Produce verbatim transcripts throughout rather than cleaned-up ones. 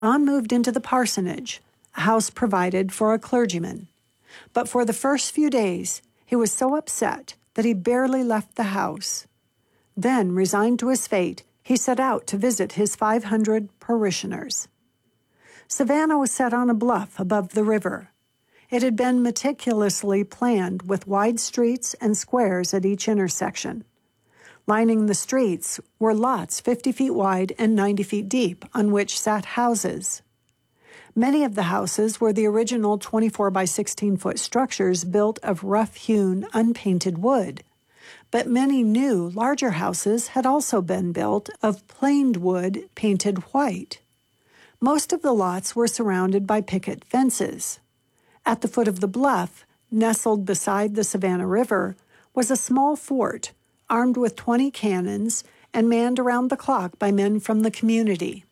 John moved into the parsonage, a house provided for a clergyman. But for the first few days, he was so upset that he barely left the house. Then, resigned to his fate, he set out to visit his five hundred parishioners. Savannah was set on a bluff above the river. It had been meticulously planned with wide streets and squares at each intersection. Lining the streets were lots fifty feet wide and ninety feet deep on which sat houses. Many of the houses were the original twenty-four by sixteen foot structures built of rough-hewn, unpainted wood. But many new, larger houses had also been built of planed wood painted white. Most of the lots were surrounded by picket fences. At the foot of the bluff, nestled beside the Savannah River, was a small fort armed with twenty cannons and manned around the clock by men from the community.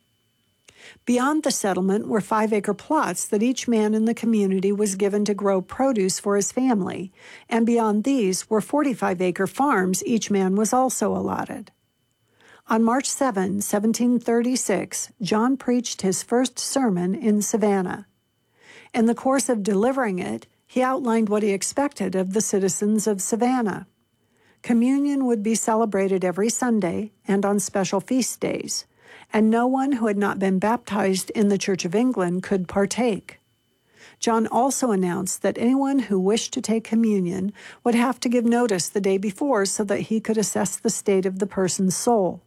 Beyond the settlement were five-acre plots that each man in the community was given to grow produce for his family, and beyond these were forty-five-acre farms each man was also allotted. On March seventh, seventeen thirty-six, John preached his first sermon in Savannah. In the course of delivering it, he outlined what he expected of the citizens of Savannah. Communion would be celebrated every Sunday and on special feast days, and no one who had not been baptized in the Church of England could partake. John also announced that anyone who wished to take communion would have to give notice the day before so that he could assess the state of the person's soul.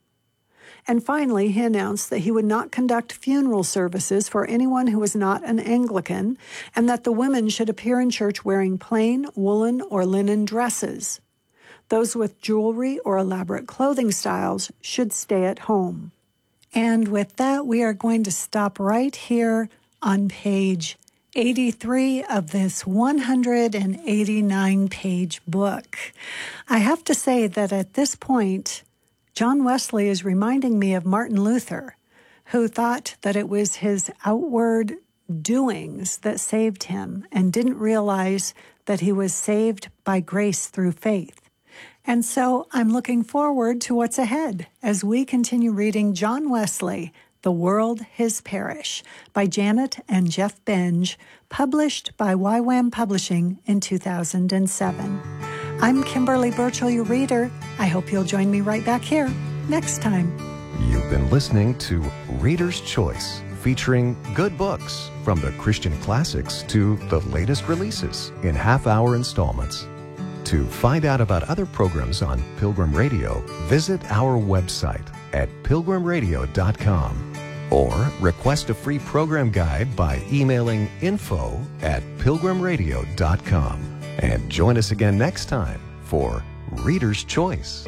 And finally, he announced that he would not conduct funeral services for anyone who was not an Anglican, and that the women should appear in church wearing plain woolen or linen dresses. Those with jewelry or elaborate clothing styles should stay at home. And with that, we are going to stop right here on page eighty-three of this one hundred eighty-nine page book. I have to say that at this point, John Wesley is reminding me of Martin Luther, who thought that it was his outward doings that saved him and didn't realize that he was saved by grace through faith. And so I'm looking forward to what's ahead as we continue reading John Wesley, The World, His Parish, by Janet and Jeff Benge, published by Y WAM Publishing in two thousand seven. I'm Kimberly Burchell, your reader. I hope you'll join me right back here next time. You've been listening to Reader's Choice, featuring good books from the Christian classics to the latest releases in half-hour installments. To find out about other programs on Pilgrim Radio, visit our website at pilgrim radio dot com or request a free program guide by emailing info at pilgrim radio dot com. And join us again next time for Reader's Choice.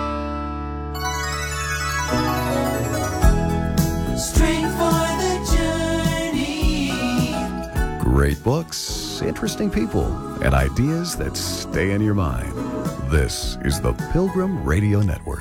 Strength for the journey. Great books, interesting people, and ideas that stay in your mind. This is the Pilgrim Radio Network.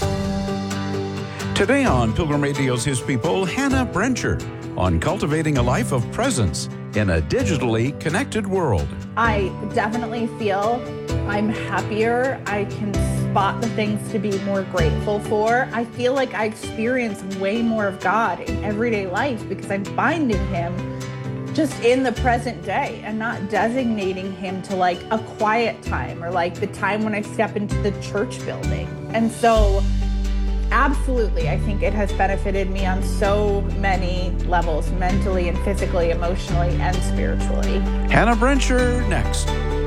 Today on Pilgrim Radio's His People, Hannah Brencher on cultivating a life of presence in a digitally connected world. I definitely feel I'm happier. I can spot the things to be more grateful for. I feel like I experience way more of God in everyday life because I'm finding Him just in the present day and not designating Him to like a quiet time or like the time when I step into the church building. And so absolutely, I think it has benefited me on so many levels, mentally and physically, emotionally, and spiritually. Hannah Brencher next.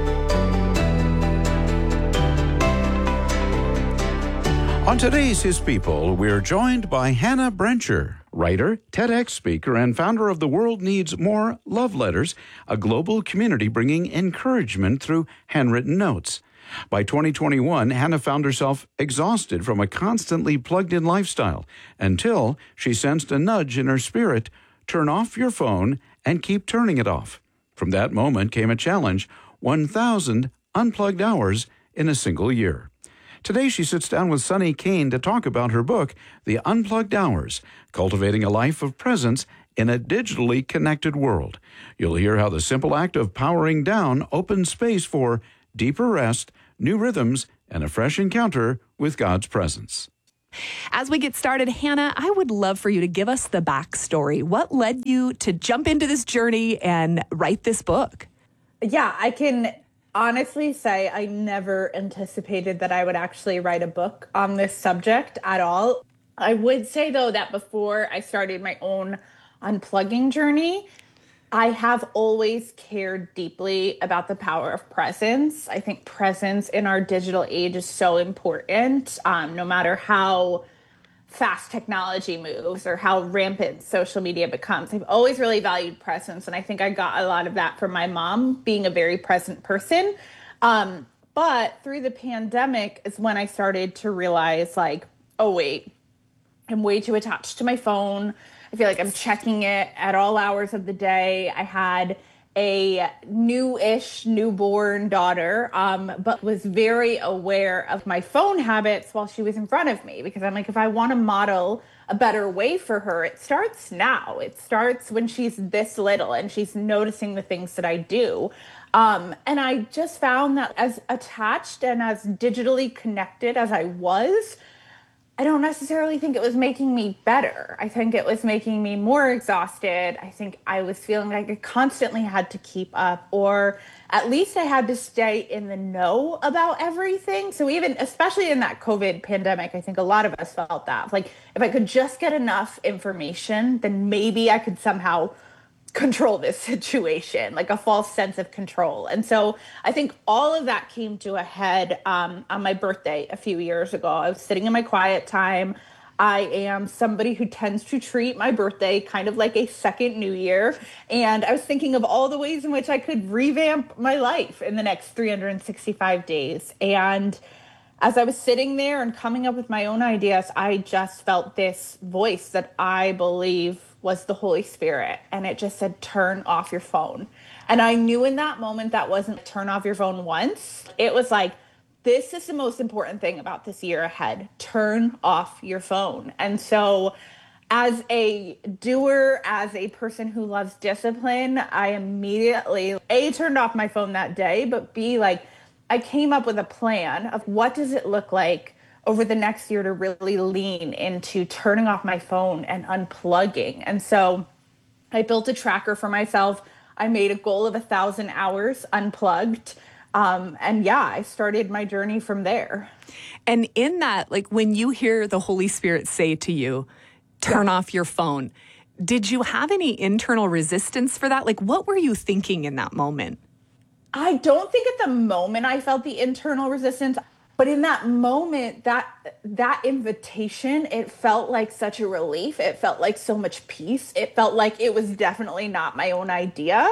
On today's His People, we're joined by Hannah Brencher, writer, TEDx speaker, and founder of The World Needs More Love Letters, a global community bringing encouragement through handwritten notes. By twenty twenty-one, Hannah found herself exhausted from a constantly plugged-in lifestyle until she sensed a nudge in her spirit: turn off your phone and keep turning it off. From that moment came a challenge: one thousand unplugged hours in a single year. Today, she sits down with Sunny Kane to talk about her book, The Unplugged Hours, Cultivating a Life of Presence in a Digitally Connected World. You'll hear how the simple act of powering down opens space for deeper rest, new rhythms, and a fresh encounter with God's presence. As we get started, Hannah, I would love for you to give us the backstory. What led you to jump into this journey and write this book? Yeah, I can honestly say I never anticipated that I would actually write a book on this subject at all. I would say, though, that before I started my own unplugging journey, I have always cared deeply about the power of presence. I think presence in our digital age is so important, um, no matter how fast technology moves or how rampant social media becomes. I've always really valued presence, and I think I got a lot of that from my mom being a very present person. Um, but through the pandemic is when I started to realize, like, oh, wait, I'm way too attached to my phone. I feel like I'm checking it at all hours of the day. I had a new-ish newborn daughter, um, but was very aware of my phone habits while she was in front of me, because I'm like, if I want to model a better way for her, it starts now. It starts when she's this little and she's noticing the things that I do. Um, and I just found that as attached and as digitally connected as I was, I don't necessarily think it was making me better. I think it was making me more exhausted. I think I was feeling like I constantly had to keep up, or at least I had to stay in the know about everything. So even, especially in that COVID pandemic, I think a lot of us felt that. Like, if I could just get enough information, then maybe I could somehow control this situation, like a false sense of control. And so I think all of that came to a head um, on my birthday a few years ago. I was sitting in my quiet time. I am somebody who tends to treat my birthday kind of like a second New Year. And I was thinking of all the ways in which I could revamp my life in the next three hundred sixty-five days. And as I was sitting there and coming up with my own ideas, I just felt this voice that I believe was the Holy Spirit. And it just said, turn off your phone. And I knew in that moment that wasn't turn off your phone once. It was like, this is the most important thing about this year ahead. Turn off your phone. And so as a doer, as a person who loves discipline, I immediately, A, turned off my phone that day, but B, like, I came up with a plan of what does it look like over the next year to really lean into turning off my phone and unplugging. And so I built a tracker for myself. I made a goal of a thousand hours unplugged. Um, and yeah, I started my journey from there. And in that, like, when you hear the Holy Spirit say to you, turn yeah. off your phone, did you have any internal resistance for that? Like, what were you thinking in that moment? I don't think at the moment I felt the internal resistance. But in that moment, that that invitation, it felt like such a relief. It felt like so much peace. It felt like it was definitely not my own idea.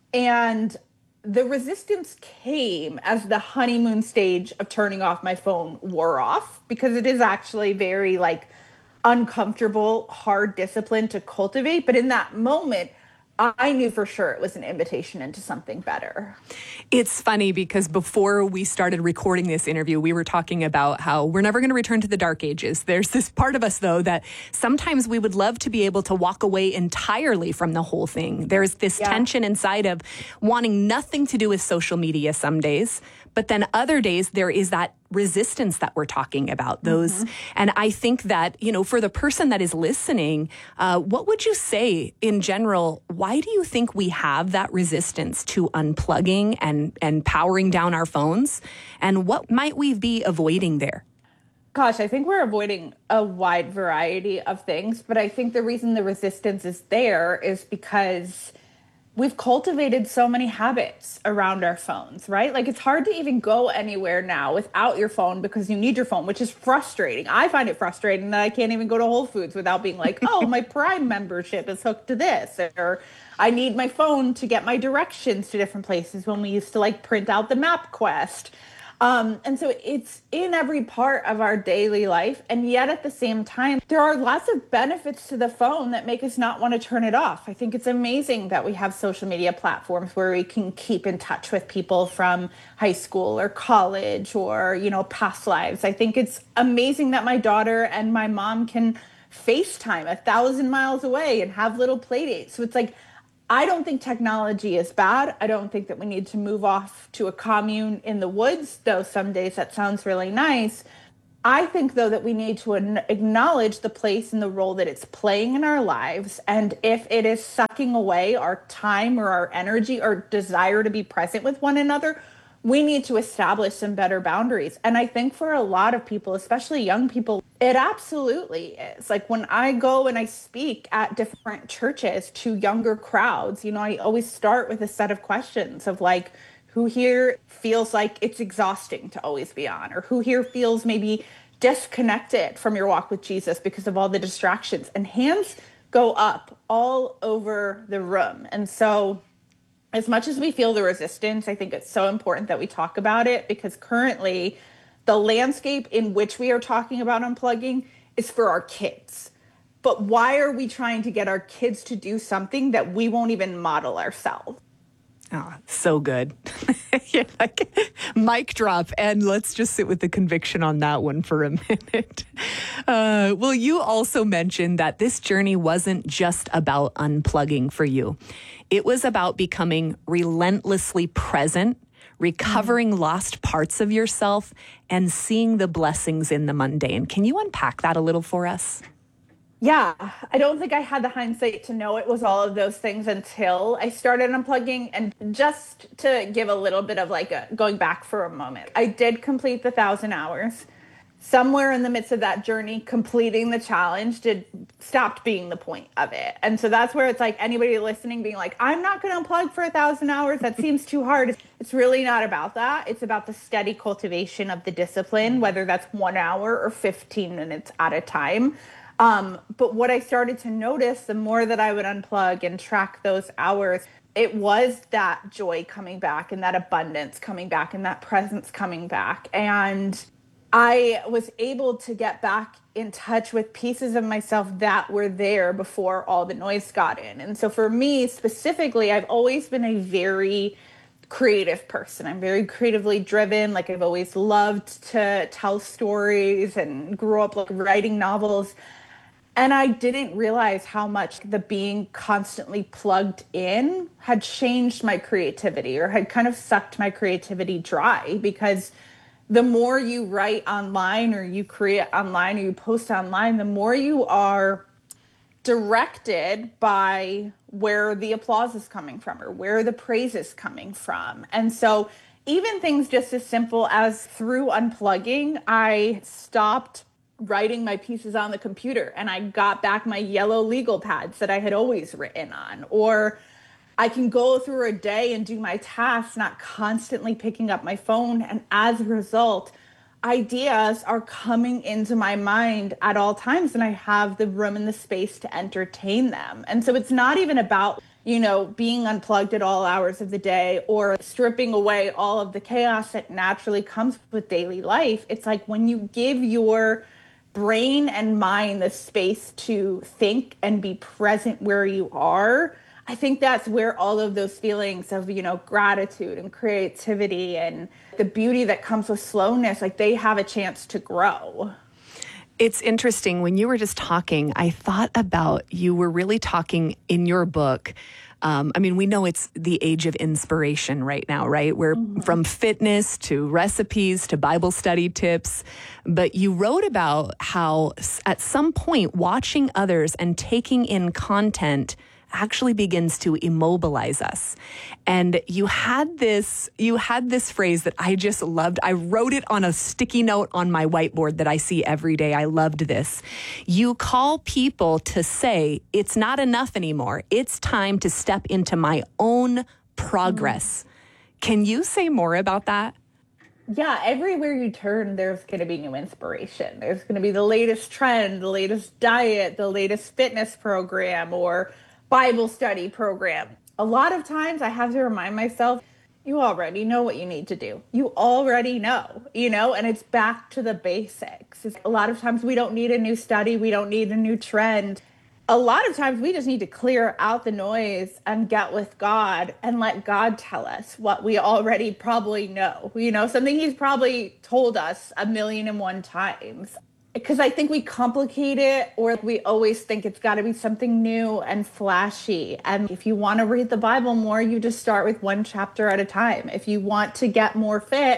And the resistance came as the honeymoon stage of turning off my phone wore off, because it is actually very like uncomfortable, hard discipline to cultivate. But in that moment, I knew for sure it was an invitation into something better. It's funny because before we started recording this interview, we were talking about how we're never going to return to the dark ages. There's this part of us, though, that sometimes we would love to be able to walk away entirely from the whole thing. There's this yeah. tension inside of wanting nothing to do with social media some days, but then other days there is that resistance that we're talking about, those. Mm-hmm. And I think that, you know, for the person that is listening, uh, what would you say in general? Why do you think we have that resistance to unplugging and, and powering down our phones? And what might we be avoiding there? Gosh, I think we're avoiding a wide variety of things, but I think the reason the resistance is there is because we've cultivated so many habits around our phones, right? Like, it's hard to even go anywhere now without your phone because you need your phone, which is frustrating. I find it frustrating that I can't even go to Whole Foods without being like, oh, my Prime membership is hooked to this, or I need my phone to get my directions to different places when we used to like print out the MapQuest. Um, and so it's in every part of our daily life. And yet at the same time, there are lots of benefits to the phone that make us not want to turn it off. I think it's amazing that we have social media platforms where we can keep in touch with people from high school or college or, you know, past lives. I think it's amazing that my daughter and my mom can FaceTime a thousand miles away and have little play dates. So it's like, I don't think technology is bad. I don't think that we need to move off to a commune in the woods, though some days that sounds really nice. I think, though, that we need to an- acknowledge the place and the role that it's playing in our lives. And if it is sucking away our time or our energy or desire to be present with one another, we need to establish some better boundaries. And I think for a lot of people, especially young people, it absolutely is. Like when I go and I speak at different churches to younger crowds, you know, I always start with a set of questions of like, who here feels like it's exhausting to always be on, or who here feels maybe disconnected from your walk with Jesus because of all the distractions, and hands go up all over the room. And so as much as we feel the resistance, I think it's so important that we talk about it, because currently the landscape in which we are talking about unplugging is for our kids. But why are we trying to get our kids to do something that we won't even model ourselves? Oh, so good. You're like, mic drop. And let's just sit with the conviction on that one for a minute. Uh, well, you also mentioned that this journey wasn't just about unplugging for you. It was about becoming relentlessly present, recovering mm. lost parts of yourself, and seeing the blessings in the mundane. Can you unpack that a little for us? Yeah, I don't think I had the hindsight to know it was all of those things until I started unplugging. And just to give a little bit of like a, going back for a moment, I did complete the thousand hours. Somewhere in the midst of that journey, completing the challenge did stopped being the point of it. And so that's where it's like anybody listening being like, I'm not going to unplug for a thousand hours. That seems too hard. It's really not about that. It's about the steady cultivation of the discipline, whether that's one hour or fifteen minutes at a time. Um, but what I started to notice, the more that I would unplug and track those hours, it was that joy coming back and that abundance coming back and that presence coming back. And I was able to get back in touch with pieces of myself that were there before all the noise got in. And so for me specifically, I've always been a very creative person. I'm very creatively driven. Like I've always loved to tell stories and grew up like writing novels. And I didn't realize how much the being constantly plugged in had changed my creativity, or had kind of sucked my creativity dry, because the more you write online or you create online or you post online, the more you are directed by where the applause is coming from or where the praise is coming from. And so even things just as simple as through unplugging, I stopped writing my pieces on the computer and I got back my yellow legal pads that I had always written on. Or I can go through a day and do my tasks, not constantly picking up my phone. And as a result, ideas are coming into my mind at all times, and I have the room and the space to entertain them. And so it's not even about, you know, being unplugged at all hours of the day or stripping away all of the chaos that naturally comes with daily life. It's like when you give your brain and mind the space to think and be present where you are, I think that's where all of those feelings of, you know, gratitude and creativity and the beauty that comes with slowness, like they have a chance to grow. It's interesting. When you were just talking, I thought about, you were really talking in your book. Um, I mean, we know it's the age of inspiration right now, right? We're mm-hmm. from fitness to recipes to Bible study tips. But you wrote about how at some point watching others and taking in content actually begins to immobilize us. And you had this, you had this phrase that I just loved. I wrote it on a sticky note on my whiteboard that I see every day. I loved this. You call people to say, it's not enough anymore. It's time to step into my own progress. Mm. Can you say more about that? Yeah, everywhere you turn, there's going to be new inspiration. There's going to be the latest trend, the latest diet, the latest fitness program, or Bible study program. A lot of times I have to remind myself, you already know what you need to do. You already know, you know, and it's back to the basics. It's, a lot of times we don't need a new study. We don't need a new trend. A lot of times we just need to clear out the noise and get with God and let God tell us what we already probably know, you know, something he's probably told us a million and one times. Because I think we complicate it, or we always think it's got to be something new and flashy. And if you want to read the Bible more, you just start with one chapter at a time. If you want to get more fit,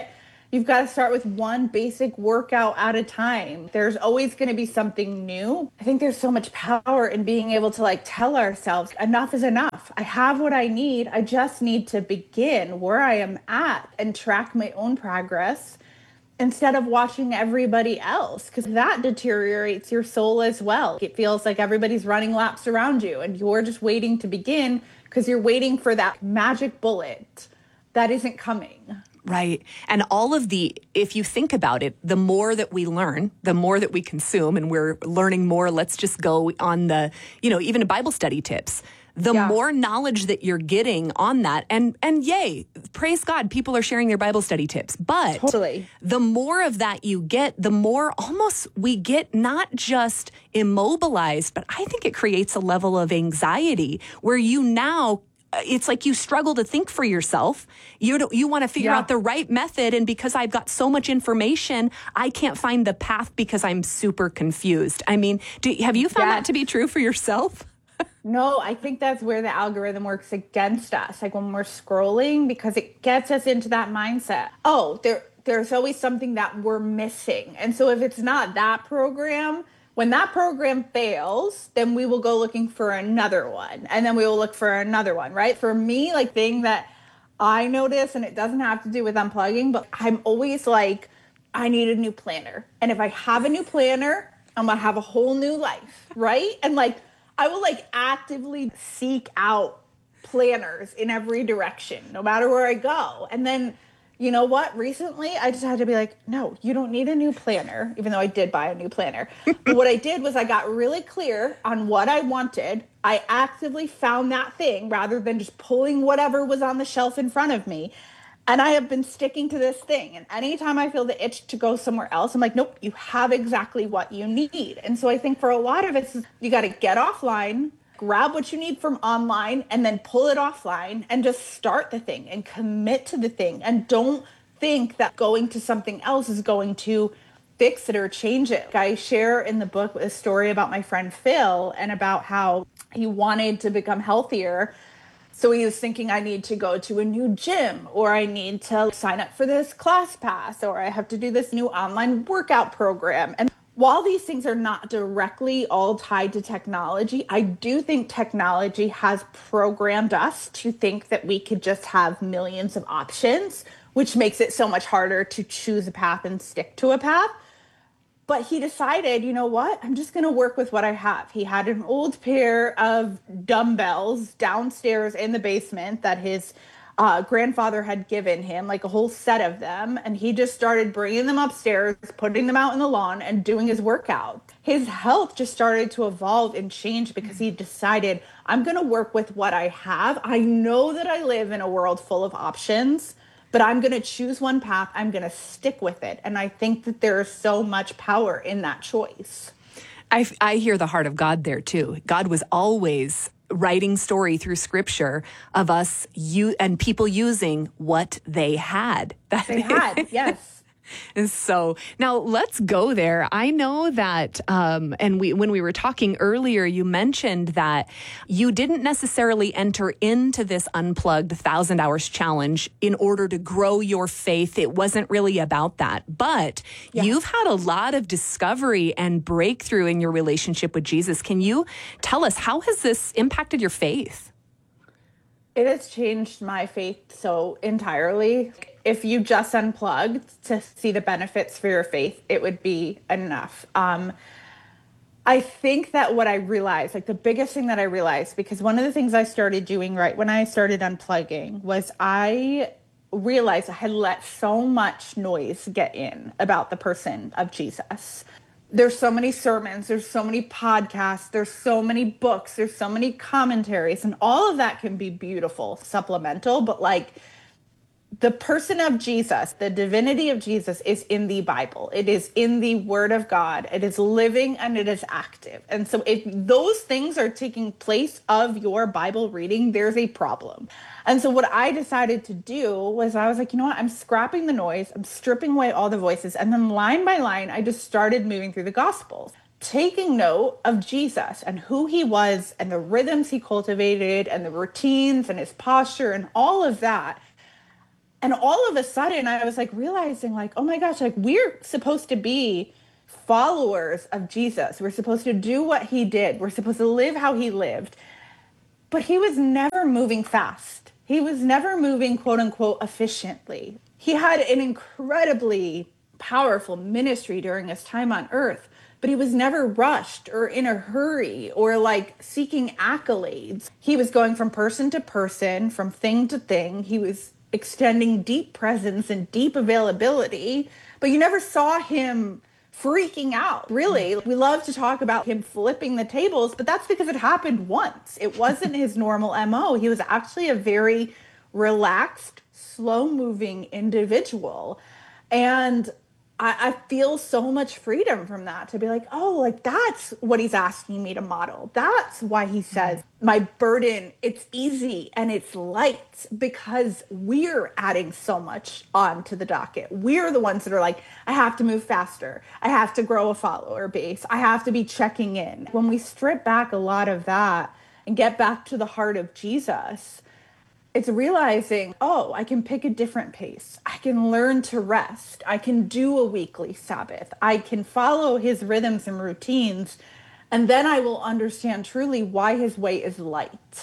You've got to start with one basic workout at a time. There's always going to be something new. I think there's so much power in being able to like tell ourselves enough is enough. I have what I need. I just need to begin where I am at and track my own progress instead of watching everybody else, because that deteriorates your soul as well. It feels like everybody's running laps around you and you're just waiting to begin because you're waiting for that magic bullet that isn't coming. Right. And all of the, if you think about it, the more that we learn, the more that we consume, and we're learning more, let's just go on the, you know, even Bible study tips. The yeah. more knowledge that you're getting on that, and and yay, praise God, people are sharing their Bible study tips. But totally. the more of that you get, the more almost we get not just immobilized, but I think it creates a level of anxiety where you now, it's like you struggle to think for yourself. You don't, you want to figure yeah. out the right method, and because I've got so much information, I can't find the path because I'm super confused. I mean, do, have you found yeah. that to be true for yourself? No, I think that's where the algorithm works against us. Like when we're scrolling, because it gets us into that mindset. Oh, there, there's always something that we're missing. And so if it's not that program, when that program fails, then we will go looking for another one. And then we will look for another one, right? For me, like thing that I notice, and it doesn't have to do with unplugging, but I'm always like, I need a new planner. And if I have a new planner, I'm going to have a whole new life, right? And like, I will like actively seek out planners in every direction, no matter where I go. And then, you know what? Recently, I just had to be like, no, you don't need a new planner, even though I did buy a new planner. But what I did was I got really clear on what I wanted. I actively found that thing rather than just pulling whatever was on the shelf in front of me. And I have been sticking to this thing. And anytime I feel the itch to go somewhere else, I'm like, nope, you have exactly what you need. And so I think for a lot of us, you got to get offline, grab what you need from online, and then pull it offline and just start the thing and commit to the thing. And don't think that going to something else is going to fix it or change it. I share in the book a story about my friend Phil and about how he wanted to become healthier. So he was thinking, I need to go to a new gym, or I need to sign up for this class pass, or I have to do this new online workout program. And while these things are not directly all tied to technology, I do think technology has programmed us to think that we could just have millions of options, which makes it so much harder to choose a path and stick to a path. But he decided, you know what, I'm just going to work with what I have. He had an old pair of dumbbells downstairs in the basement that his uh, grandfather had given him, like a whole set of them. And he just started bringing them upstairs, putting them out in the lawn and doing his workout. His health just started to evolve and change because he decided, I'm going to work with what I have. I know that I live in a world full of options, but I'm going to choose one path. I'm going to stick with it. And I think that there is so much power in that choice. I, I hear the heart of God there too. God was always writing story through scripture of us you and people using what they had. They had, yes. And so now let's go there. I know that, um, and we when we were talking earlier, you mentioned that you didn't necessarily enter into this Unplugged Thousand Hours Challenge in order to grow your faith. It wasn't really about that. But yeah. You've had a lot of discovery and breakthrough in your relationship with Jesus. Can you tell us, how has this impacted your faith? It has changed my faith so entirely. If you just unplugged to see the benefits for your faith, it would be enough. Um, I think that what I realized, like the biggest thing that I realized, because one of the things I started doing right when I started unplugging was I realized I had let so much noise get in about the person of Jesus. There's so many sermons, there's so many podcasts, there's so many books, there's so many commentaries, and all of that can be beautiful, supplemental, but like the person of Jesus, the divinity of Jesus is in the Bible. It is in the Word of God. It is living and it is active. And so if those things are taking place of your Bible reading, there's a problem. And so what I decided to do was I was like, you know what? I'm scrapping the noise. I'm stripping away all the voices. And then line by line, I just started moving through the Gospels, taking note of Jesus and who he was and the rhythms he cultivated and the routines and his posture and all of that. And all of a sudden I was like realizing like, oh my gosh, like we're supposed to be followers of Jesus. We're supposed to do what he did. We're supposed to live how he lived. But he was never moving fast. He was never moving, quote unquote, efficiently. He had an incredibly powerful ministry during his time on earth, but he was never rushed or in a hurry or like seeking accolades. He was going from person to person, from thing to thing. He was extending deep presence and deep availability, but you never saw him freaking out, really. We love to talk about him flipping the tables, but that's because it happened once. It wasn't his normal M O. He was actually a very relaxed, slow-moving individual. And I, I feel so much freedom from that to be like, oh, like that's what he's asking me to model. That's why he says my burden, it's easy and it's light, because we're adding so much onto the docket. We're the ones that are like, I have to move faster. I have to grow a follower base. I have to be checking in. When we strip back a lot of that and get back to the heart of Jesus, it's realizing, oh, I can pick a different pace. I can learn to rest. I can do a weekly Sabbath. I can follow his rhythms and routines. And then I will understand truly why his way is light.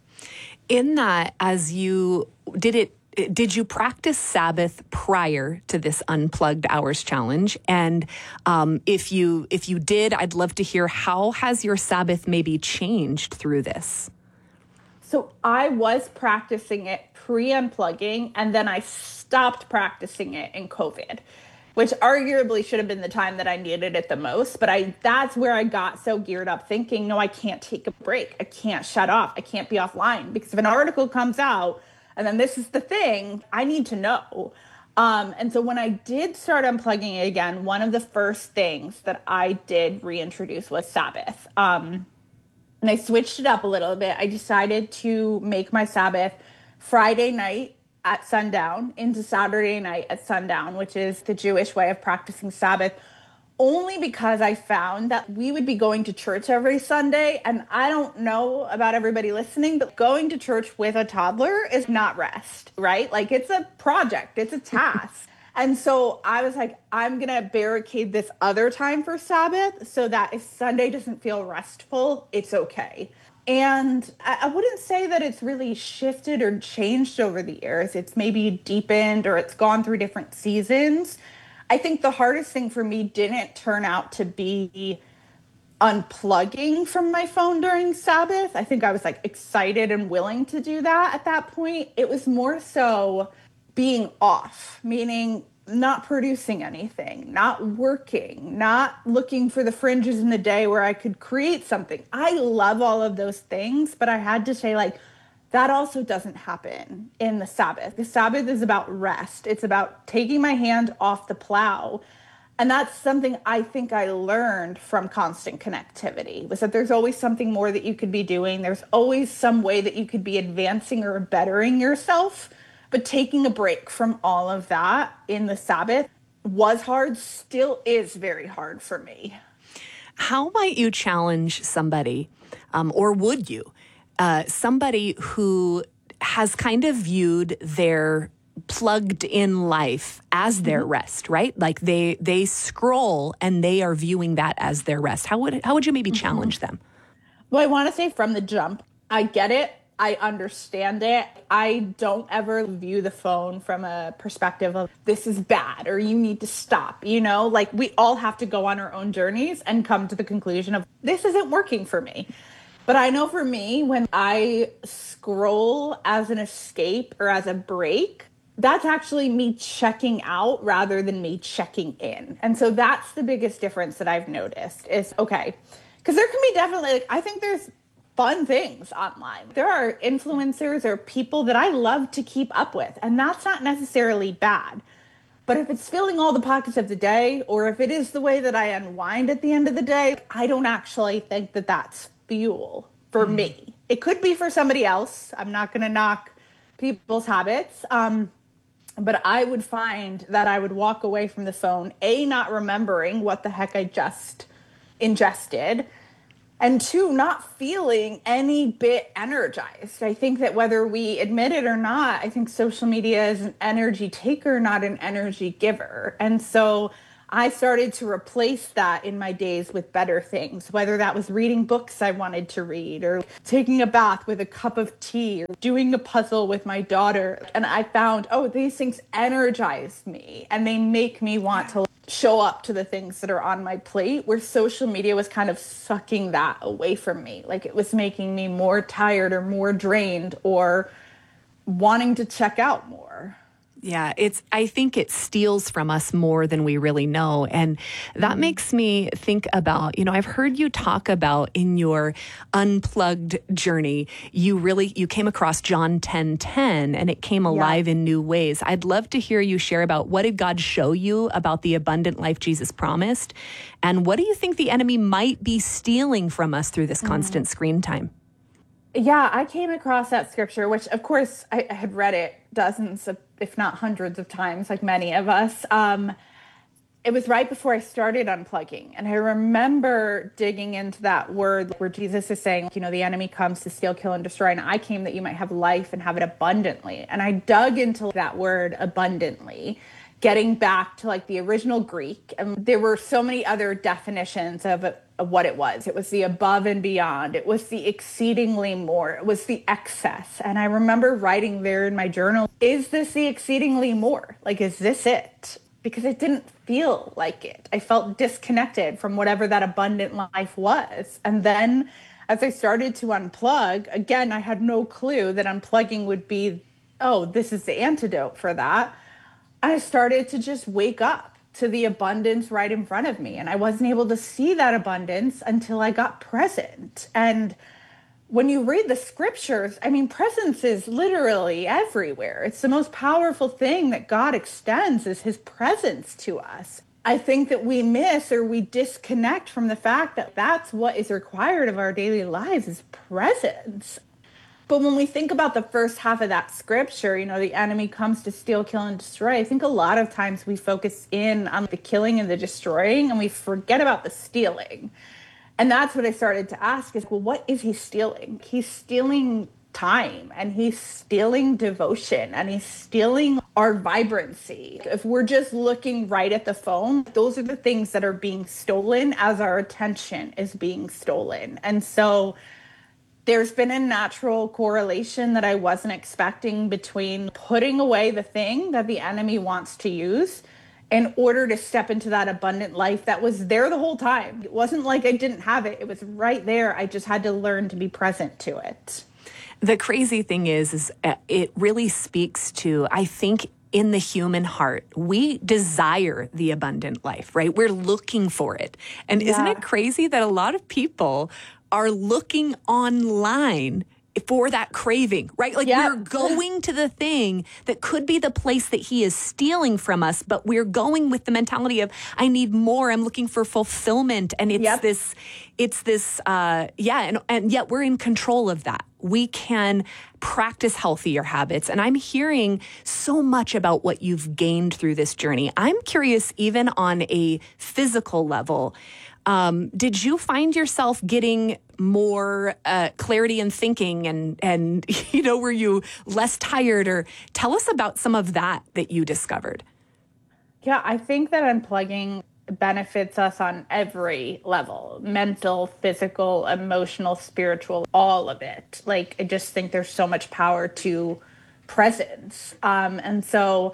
In that, as you did it, did you practice Sabbath prior to this Unplugged Hours Challenge? And um, if you if you did, I'd love to hear, how has your Sabbath maybe changed through this? So I was practicing it pre-unplugging, and then I stopped practicing it in COVID, which arguably should have been the time that I needed it the most. But I that's where I got so geared up thinking, no, I can't take a break. I can't shut off. I can't be offline, because if an article comes out and then this is the thing, I need to know. Um, and so when I did start unplugging it again, one of the first things that I did reintroduce was Sabbath. Um, And I switched it up a little bit. I decided to make my Sabbath Friday night at sundown into Saturday night at sundown, which is the Jewish way of practicing Sabbath, only because I found that we would be going to church every Sunday. And I don't know about everybody listening, but going to church with a toddler is not rest, right? Like it's a project, it's a task. And so I was like, I'm going to barricade this other time for Sabbath so that if Sunday doesn't feel restful, it's okay. And I, I wouldn't say that it's really shifted or changed over the years. It's maybe deepened or it's gone through different seasons. I think the hardest thing for me didn't turn out to be unplugging from my phone during Sabbath. I think I was like excited and willing to do that at that point. It was more so being off, meaning not producing anything, not working, not looking for the fringes in the day where I could create something. I love all of those things, but I had to say, like, that also doesn't happen in the Sabbath. The Sabbath is about rest. It's about taking my hand off the plow. And that's something I think I learned from constant connectivity, was that there's always something more that you could be doing. There's always some way that you could be advancing or bettering yourself. But taking a break from all of that in the Sabbath was hard, still is very hard for me. How might you challenge somebody, um, or would you, uh, somebody who has kind of viewed their plugged in life as their mm-hmm. rest, right? Like they they scroll and they are viewing that as their rest. How would how would you maybe mm-hmm. challenge them? Well, I want to say from the jump, I get it. I understand it. I don't ever view the phone from a perspective of this is bad or you need to stop. You know, like we all have to go on our own journeys and come to the conclusion of this isn't working for me. But I know for me, when I scroll as an escape or as a break, that's actually me checking out rather than me checking in. And so that's the biggest difference that I've noticed is, okay, because there can be definitely, like, I think there's fun things online. There are influencers or people that I love to keep up with, and that's not necessarily bad. But if it's filling all the pockets of the day, or if it is the way that I unwind at the end of the day, I don't actually think that that's fuel for mm. me. It could be for somebody else. I'm not going to knock people's habits. Um, but I would find that I would walk away from the phone, A, not remembering what the heck I just ingested, And two, not feeling any bit energized. I think that whether we admit it or not, I think social media is an energy taker, not an energy giver. And so I started to replace that in my days with better things, whether that was reading books I wanted to read, or taking a bath with a cup of tea, or doing a puzzle with my daughter. And I found, oh, these things energize me and they make me want to show up to the things that are on my plate, where social media was kind of sucking that away from me. Like it was making me more tired or more drained or wanting to check out more. Yeah, it's, I think it steals from us more than we really know. And that mm-hmm. makes me think about, you know, I've heard you talk about in your unplugged journey, you really, you came across John ten ten and it came alive yeah. in new ways. I'd love to hear you share about what did God show you about the abundant life Jesus promised? And what do you think the enemy might be stealing from us through this mm-hmm. constant screen time? Yeah, I came across that scripture, which of course I, I had read it dozens of, if not hundreds of times, like many of us. Um, it was right before I started unplugging. And I remember digging into that word where Jesus is saying, you know, the enemy comes to steal, kill, and destroy. And I came that you might have life and have it abundantly. And I dug into that word abundantly, getting back to like the original Greek. And there were so many other definitions of it, of what it was. It was the above and beyond. It was the exceedingly more. It was the excess. And I remember writing there in my journal, is this the exceedingly more? Like, is this it? Because it didn't feel like it. I felt disconnected from whatever that abundant life was. And then as I started to unplug, again, I had no clue that unplugging would be, oh, this is the antidote for that. I started to just wake up to the abundance right in front of me. And I wasn't able to see that abundance until I got present. And when you read the scriptures, I mean, presence is literally everywhere. It's the most powerful thing that God extends is his presence to us. I think that we miss or we disconnect from the fact that that's what is required of our daily lives is presence. But when we think about the first half of that scripture, you know, the enemy comes to steal, kill, and destroy. I think a lot of times we focus in on the killing and the destroying, and we forget about the stealing. And that's what I started to ask is, well, what is he stealing? He's stealing time, and he's stealing devotion, and he's stealing our vibrancy. If we're just looking right at the phone, those are the things that are being stolen as our attention is being stolen. And so there's been a natural correlation that I wasn't expecting between putting away the thing that the enemy wants to use in order to step into that abundant life that was there the whole time. It wasn't like I didn't have it. It was right there. I just had to learn to be present to it. The crazy thing is, is it really speaks to, I think, in the human heart, we desire the abundant life, right? We're looking for it. And yeah. Isn't it crazy that a lot of people are looking online for that craving, right? Like yep. we're going to the thing that could be the place that he is stealing from us, but we're going with the mentality of, I need more. I'm looking for fulfillment. And it's yep. this, it's this, uh, yeah. And, and yet we're in control of that. We can practice healthier habits. And I'm hearing so much about what you've gained through this journey. I'm curious, even on a physical level, Um, did you find yourself getting more uh, clarity in thinking and, and, you know, were you less tired? Or tell us about some of that that you discovered. Yeah, I think that unplugging benefits us on every level, mental, physical, emotional, spiritual, all of it. Like, I just think there's so much power to presence. Um, and so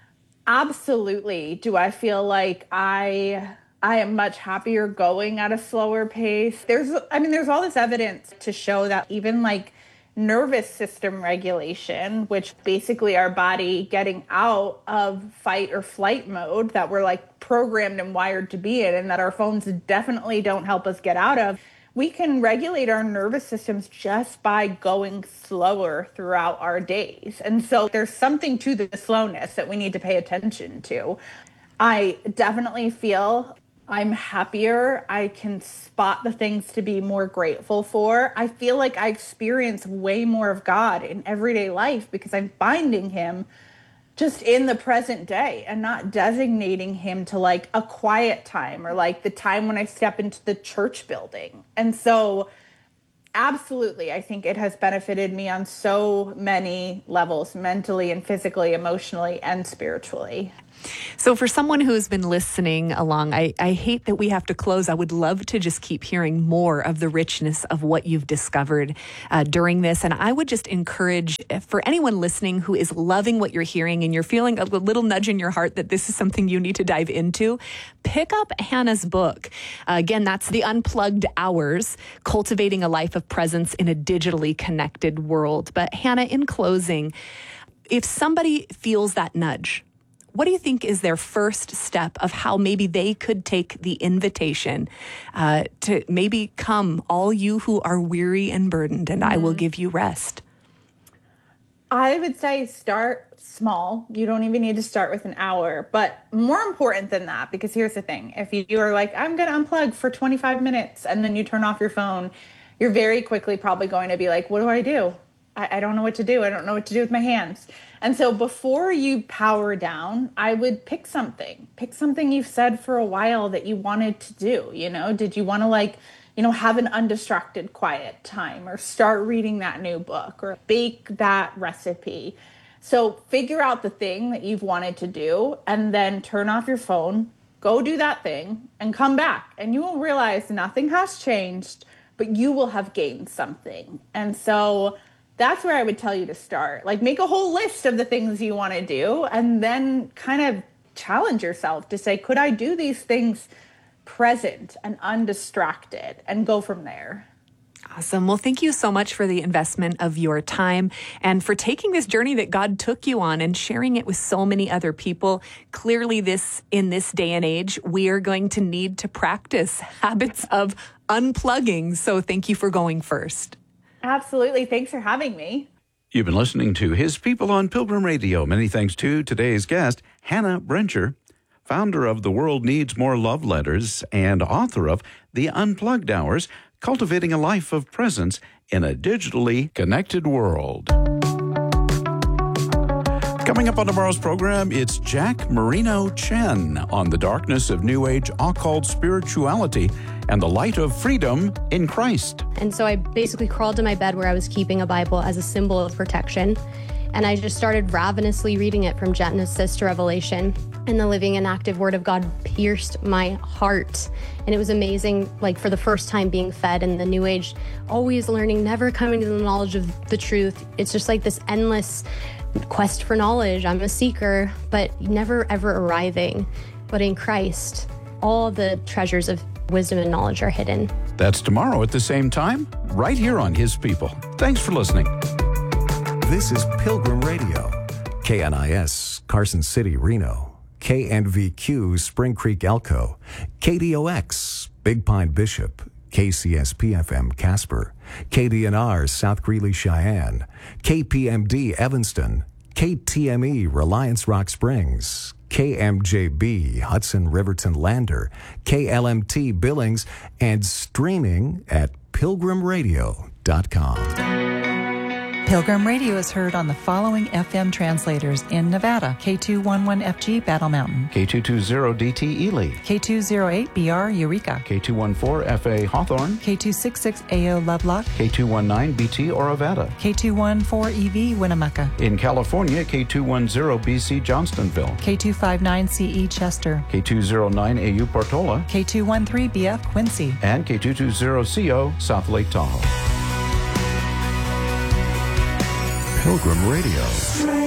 absolutely, do I feel like I... I am much happier going at a slower pace. There's, I mean, there's all this evidence to show that even like nervous system regulation, which basically our body getting out of fight or flight mode that we're like programmed and wired to be in, and that our phones definitely don't help us get out of, we can regulate our nervous systems just by going slower throughout our days. And so there's something to the slowness that we need to pay attention to. I definitely feel I'm happier. I can spot the things to be more grateful for. I feel like I experience way more of God in everyday life because I'm finding him just in the present day and not designating him to like a quiet time or like the time when I step into the church building. And so absolutely, I think it has benefited me on so many levels, mentally and physically, emotionally, and spiritually. So for someone who's been listening along, I, I hate that we have to close. I would love to just keep hearing more of the richness of what you've discovered uh, during this. And I would just encourage for anyone listening who is loving what you're hearing and you're feeling a little nudge in your heart that this is something you need to dive into, pick up Hannah's book. Uh, again, that's The Unplugged Hours, Cultivating a Life of Presence in a Digitally Connected World. But Hannah, in closing, if somebody feels that nudge, what do you think is their first step of how maybe they could take the invitation uh, to maybe come, all you who are weary and burdened, and mm-hmm. I will give you rest? I would say start small. You don't even need to start with an hour. But more important than that, because here's the thing. If you are like, I'm going to unplug for twenty-five minutes, and then you turn off your phone, you're very quickly probably going to be like, what do I do? I, I don't know what to do. I don't know what to do with my hands. And so before you power down, I would pick something. Pick something you've said for a while that you wanted to do. You know, did you want to like, you know, have an undistracted quiet time or start reading that new book or bake that recipe? So figure out the thing that you've wanted to do and then turn off your phone, go do that thing and come back. And you will realize nothing has changed, but you will have gained something. And so that's where I would tell you to start. Like make a whole list of the things you want to do and then kind of challenge yourself to say, could I do these things present and undistracted, and go from there. Awesome. Well, thank you so much for the investment of your time and for taking this journey that God took you on and sharing it with so many other people. Clearly, this in this day and age, we are going to need to practice habits of unplugging. So thank you for going first. Absolutely. Thanks for having me. You've been listening to His People on Pilgrim Radio. Many thanks to today's guest, Hannah Brencher, founder of The World Needs More Love Letters and author of The Unplugged Hours, Cultivating a Life of Presence in a Digitally Connected World. Coming up on tomorrow's program, it's Jack Marino Chen on the darkness of New Age occult spirituality and the light of freedom in Christ. And so I basically crawled to my bed where I was keeping a Bible as a symbol of protection. And I just started ravenously reading it from Genesis to Revelation. And the living and active Word of God pierced my heart. And it was amazing, like for the first time being fed in the New Age, always learning, never coming to the knowledge of the truth. It's just like this endless quest for knowledge. I'm a seeker, but never ever arriving. But in Christ, all the treasures of wisdom and knowledge are hidden. That's tomorrow at the same time, right here on His People. Thanks for listening. This is Pilgrim Radio, K N I S, Carson City, Reno, K N V Q, Spring Creek, Elko, K D O X, Big Pine, Bishop, K C S P F M, Casper, K D N R, South Greeley, Cheyenne, K P M D, Evanston, K T M E, Reliance Rock Springs, K M J B, Hudson, Riverton, Lander, K L M T, Billings, and streaming at pilgrim radio dot com. Pilgrim Radio is heard on the following F M translators in Nevada: K two eleven F G Battle Mountain, K two twenty D T Ely, K two oh eight B R Eureka, K two fourteen F A Hawthorne, K two sixty-six A O Lovelock, K two nineteen B T Orovada, K two fourteen E V Winnemucca. In California, K two ten B C Johnstonville, K two fifty-nine C E Chester, K two oh nine A U Portola, K two thirteen B F Quincy, and K two twenty C O South Lake Tahoe. Pilgrim Radio.